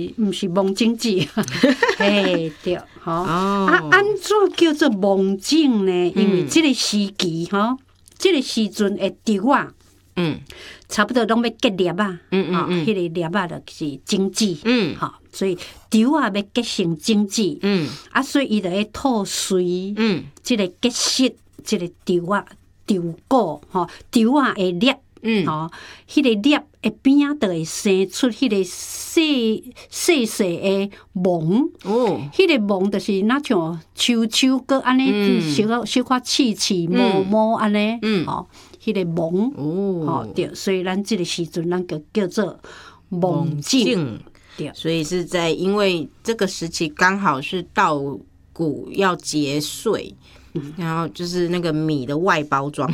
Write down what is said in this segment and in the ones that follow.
毋是梦境季，嘿对，吼啊，安怎叫做梦境呢？因为这个时期吼，这个时阵的稻啊，差不多拢要结粒啊，迄个粒啊就是精子，吼，所以稻啊要结成精子，啊，所以伊就会吐穗，这个结实，这个稻啊稻果，吼，稻啊会粒。吼，迄个粒的边仔就会生出迄个细的芒。迄个芒就是若像秋个安尼，小可刺毛安尼。吼，迄个芒。吼，对，所以咱这个时阵，咱就叫做芒种。对， 所以是在因为这个时期刚好是稻谷要结穗，然后就是那个米的外包装。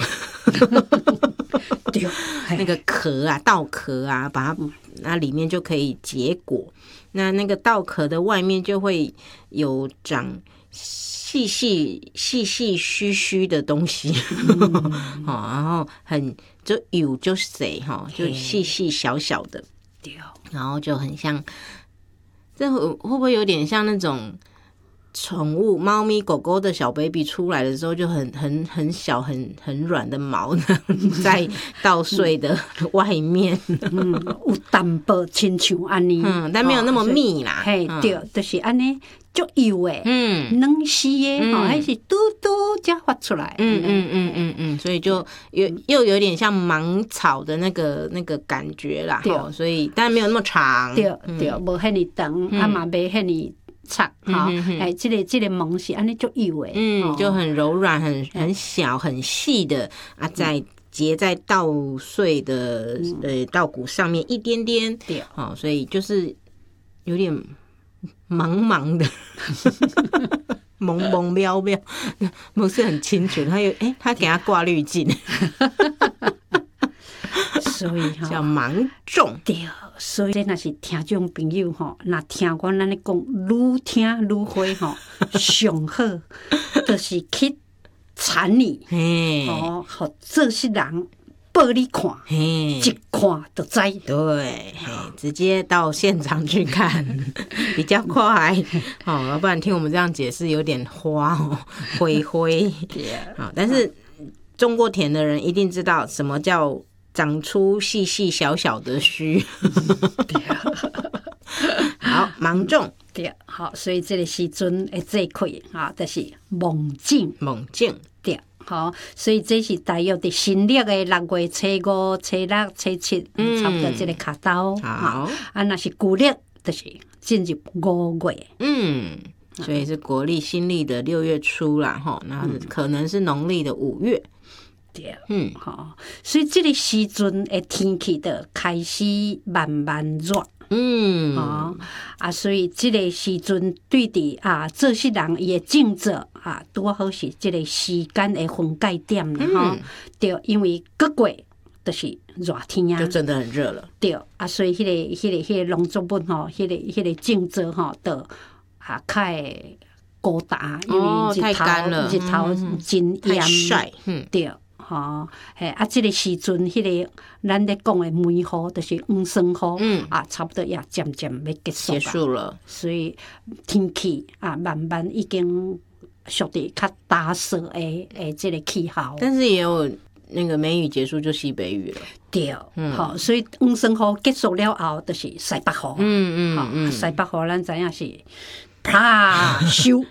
那个壳啊，稻壳啊，把它那里面就可以结果。那个稻壳的外面就会有长细须的东西，然后就有就细哈，就细小的，然后就很像，这会不会有点像那种？宠物猫咪狗狗的小 baby 出来的时候就很小很软的毛在稻穗的外面， 有淡薄亲像安尼， 但没有那么密啦。 嘿，对，就是安尼足油诶，软丝诶，还是嘟嘟才发出来。 所以就又有点像芒草的那个感觉啦。所以但没有那么长。 对，无遐尼长，啊嘛袂遐尼。插哈，这个芒是安尼足油诶， 就很柔软、很小、很细的啊，在结在稻穗的稻谷上面一点点，所以就是有点茫的，蒙渺渺，不是很清楚。他给他挂滤镜。 所以叫芒种。 对，所以这若是听众朋友吼，若听我咱咧讲，愈听愈会吼，上好就是去产你，互做事人报你看，一看就知。 对，直接到现场去看比较快，要不然听我们这样解释有点花灰。但是种过田的人一定知道什么叫。长出细小的须，好，芒种， 对，好，所以这个时阵的这一块就是芒种，对，好，所以这是大约伫新历的6月初5、初6、初7，差不多这个卡刀， 好， 若是旧历就是进入5月， 所以是国历新历的6月初啦，那可能是农历的5月。 对，所以这个时阵的天气就开始慢慢热，所以这个时阵对伫做事人伊的种植拄好是这个时间的分界点啦，对，因为各月就是热天就真的很热了， 对，所以迄个农作物迄个种植就较会高达，因为太干了， 日头真太晒， 对。这个时阵，迄个咱咧讲的梅雨就是黄霜雨，差不多也渐渐要结束了。所以天气慢慢已经属于较打湿的这个气候。 但是也有那个梅雨结束就西北雨了。 对，所以黄霜雨结束了后，就是西北雨。西北雨咱知影是。啪咻，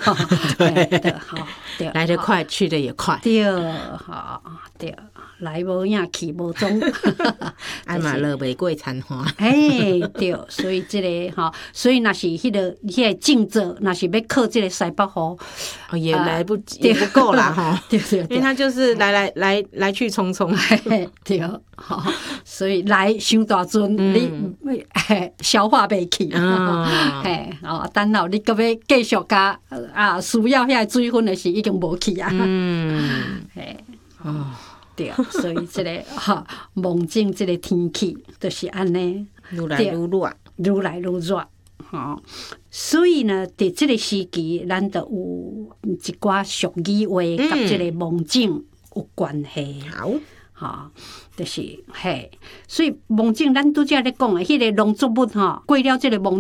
对，来得快，去得也快。 对，对，来无影，去无踪。 爱嘛落袂过残花。 对，所以这个所以若是迄个种植，若是要靠这个西北雨， 也来不及，也不够啦对， 因为它就是来去匆匆。 对，所以来伤大阵，你消化袂去。等到你搁要继续加需要遐水分的时，已经无去啊。对，所以这个芒种这个天气就是安尼， 愈来愈热。所以呢，伫这个时期，咱就有一寡俗语话，甲这个芒种有关系。就是所以芒种咱拄则咧讲的，迄个农作物过了这个芒